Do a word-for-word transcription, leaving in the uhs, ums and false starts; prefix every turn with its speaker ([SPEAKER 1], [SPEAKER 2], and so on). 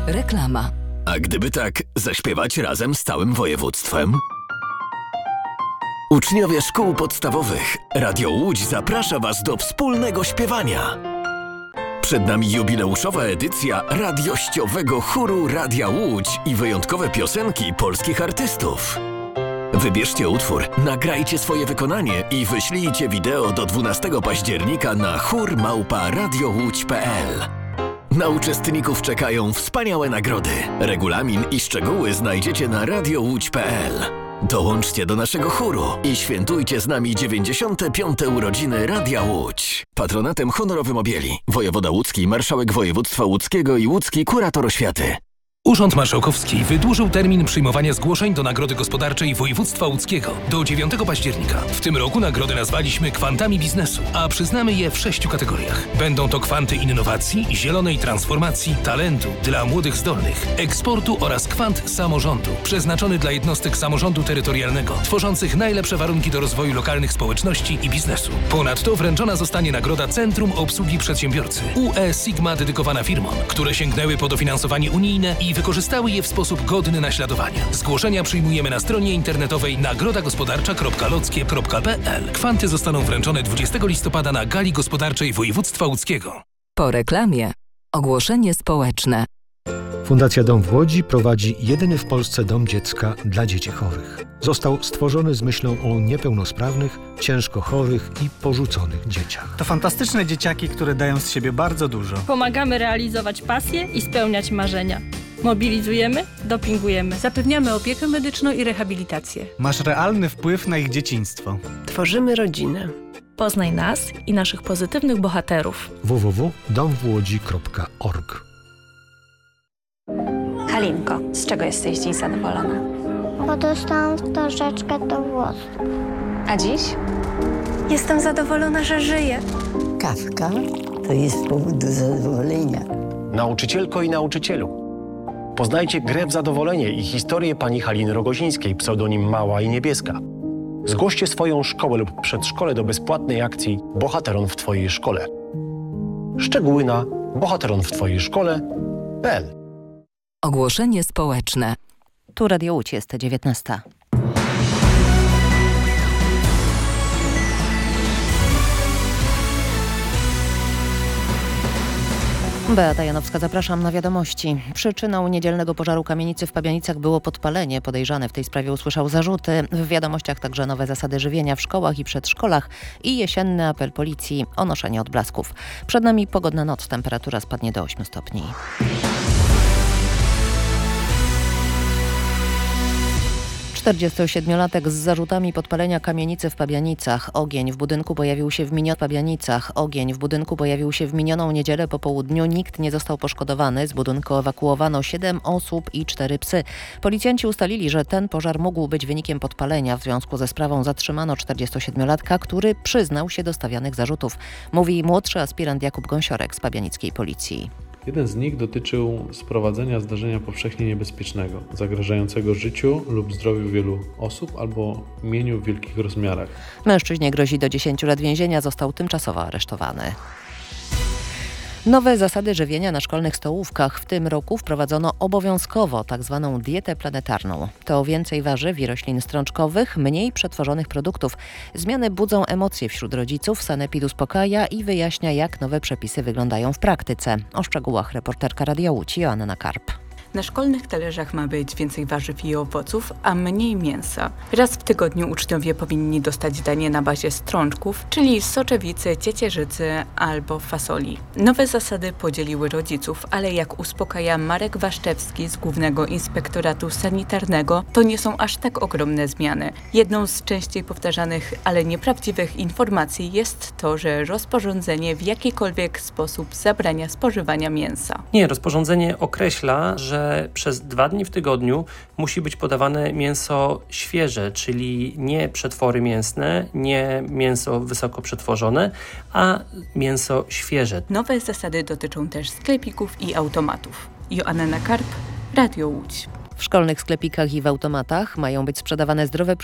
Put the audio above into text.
[SPEAKER 1] Reklama.
[SPEAKER 2] A gdyby tak zaśpiewać razem z całym województwem? Uczniowie szkół podstawowych, Radio Łódź zaprasza Was do wspólnego śpiewania. Przed nami jubileuszowa edycja radiościowego chóru Radia Łódź i wyjątkowe piosenki polskich artystów. Wybierzcie utwór, nagrajcie swoje wykonanie i wyślijcie wideo do dwunastego października na chór małpa radiołódź kropka p l. Na uczestników czekają wspaniałe nagrody. Regulamin i szczegóły znajdziecie na radiołódź kropka p l. Dołączcie do naszego chóru i świętujcie z nami dziewięćdziesiąte piąte urodziny Radia Łódź. Patronatem honorowym objęli wojewoda łódzki, marszałek województwa łódzkiego i łódzki kurator oświaty.
[SPEAKER 3] Urząd Marszałkowski wydłużył termin przyjmowania zgłoszeń do Nagrody Gospodarczej Województwa Łódzkiego do dziewiątego października. W tym roku nagrody nazwaliśmy kwantami biznesu, a przyznamy je w sześciu kategoriach. Będą to kwanty innowacji, zielonej transformacji, talentu dla młodych zdolnych, eksportu oraz kwant samorządu, przeznaczony dla jednostek samorządu terytorialnego, tworzących najlepsze warunki do rozwoju lokalnych społeczności i biznesu. Ponadto wręczona zostanie nagroda Centrum Obsługi Przedsiębiorcy U E Sigma dedykowana firmom, które sięgnęły po dofinansowanie unijne i wykorzystały je w sposób godny naśladowania. Zgłoszenia przyjmujemy na stronie internetowej nagroda gospodarcza kropka lockie kropka p l. Kwanty zostaną wręczone dwudziestego listopada na Gali Gospodarczej Województwa Łódzkiego.
[SPEAKER 1] Po reklamie ogłoszenie społeczne.
[SPEAKER 4] Fundacja Dom w Łodzi prowadzi jedyny w Polsce dom dziecka dla dzieci chorych. Został stworzony z myślą o niepełnosprawnych, ciężko chorych i porzuconych dzieciach.
[SPEAKER 5] To fantastyczne dzieciaki, które dają z siebie bardzo dużo.
[SPEAKER 6] Pomagamy realizować pasje i spełniać marzenia. Mobilizujemy, dopingujemy.
[SPEAKER 7] Zapewniamy opiekę medyczną i rehabilitację.
[SPEAKER 5] Masz realny wpływ na ich dzieciństwo.
[SPEAKER 7] Tworzymy rodzinę.
[SPEAKER 8] Poznaj nas i naszych pozytywnych bohaterów.
[SPEAKER 4] w w w kropka dom w łodzi kropka org.
[SPEAKER 9] Halinko, z czego jesteś dziś zadowolona?
[SPEAKER 10] Bo dostałam wstążeczkę do włosów.
[SPEAKER 9] A dziś?
[SPEAKER 10] Jestem zadowolona, że żyję.
[SPEAKER 11] Kawka to jest powód do zadowolenia.
[SPEAKER 12] Nauczycielko i nauczycielu, poznajcie grę w zadowolenie i historię pani Haliny Rogozińskiej, pseudonim Mała i Niebieska. Zgłoście swoją szkołę lub przedszkole do bezpłatnej akcji Bohateron w Twojej szkole. Szczegóły na bohateron w twojej szkole kropka p l.
[SPEAKER 1] Ogłoszenie społeczne.
[SPEAKER 13] Tu Radio Łódź, jest dziewiętnasta. Beata Janowska, zapraszam na wiadomości. Przyczyną niedzielnego pożaru kamienicy w Pabianicach było podpalenie. Podejrzany w tej sprawie usłyszał zarzuty. W wiadomościach także nowe zasady żywienia w szkołach i przedszkolach i jesienny apel policji o noszenie odblasków. Przed nami pogodna noc, temperatura spadnie do ośmiu stopni. czterdziestosiedmiolatek z zarzutami podpalenia kamienicy w Pabianicach. Ogień w budynku pojawił się w minioną Pabianicach. Ogień w budynku pojawił się w minioną niedzielę po południu. Nikt nie został poszkodowany. Z budynku ewakuowano siedem osób i cztery psy. Policjanci ustalili, że ten pożar mógł być wynikiem podpalenia. W związku ze sprawą zatrzymano czterdziestosiedmiolatka, który przyznał się do stawianych zarzutów. Mówi młodszy aspirant Jakub Gąsiorek z pabianickiej policji.
[SPEAKER 14] Jeden z nich dotyczył sprowadzenia zdarzenia powszechnie niebezpiecznego, zagrażającego życiu lub zdrowiu wielu osób albo mieniu w wielkich rozmiarach.
[SPEAKER 13] Mężczyźnie grozi do dziesięciu lat więzienia, został tymczasowo aresztowany. Nowe zasady żywienia na szkolnych stołówkach. W tym roku wprowadzono obowiązkowo tzw. dietę planetarną. To więcej warzyw i roślin strączkowych, mniej przetworzonych produktów. Zmiany budzą emocje wśród rodziców. Sanepid uspokaja i wyjaśnia, jak nowe przepisy wyglądają w praktyce. O szczegółach reporterka Radia Łódź Joanna Karp.
[SPEAKER 15] Na szkolnych talerzach ma być więcej warzyw i owoców, a mniej mięsa. Raz w tygodniu uczniowie powinni dostać danie na bazie strączków, czyli soczewicy, ciecierzycy albo fasoli. Nowe zasady podzieliły rodziców, ale jak uspokaja Marek Waszczewski z Głównego Inspektoratu Sanitarnego, to nie są aż tak ogromne zmiany. Jedną z częściej powtarzanych, ale nieprawdziwych informacji jest to, że rozporządzenie w jakikolwiek sposób zabrania spożywania mięsa.
[SPEAKER 16] Nie, rozporządzenie określa, że przez dwa dni w tygodniu musi być podawane mięso świeże, czyli nie przetwory mięsne, nie mięso wysoko przetworzone, a mięso świeże.
[SPEAKER 15] Nowe zasady dotyczą też sklepików i automatów. Joanna Karp, Radio Łódź.
[SPEAKER 13] W szkolnych sklepikach i w automatach mają być sprzedawane zdrowe